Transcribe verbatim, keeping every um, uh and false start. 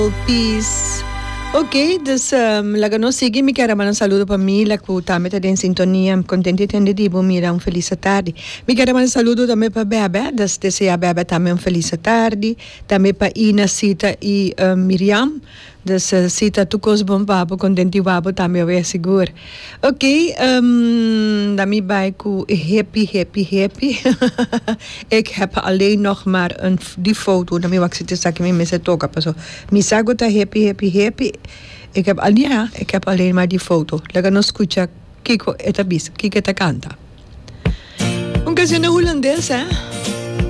Peace. Ok, dus um, laga no sige, mi quero mandar um saludo para mim, lá que tá metade em sintonia, contente de entender, bom, mira, um feliz tarde. Mi quero mandar um saludo também para Bebe, dus desejar Bebe também um feliz tarde, também para Ina, Sita e uh, Miriam, dus uh, Sita, tu cos bom papo, contente papo também, eu é seguro. Ok, um, dan mi bij ku happy, happy, happy. Ik heb alleen nog maar een, die foto, dan mi wat zitten zeggen, mi mensen toka, paso. Mi sago ta happy, happy, happy. Ik heb al, ja, ik heb alleen maar die foto. Lega no escucha, kiko eta bis, kiko eta canta. Un canción holandés, hè?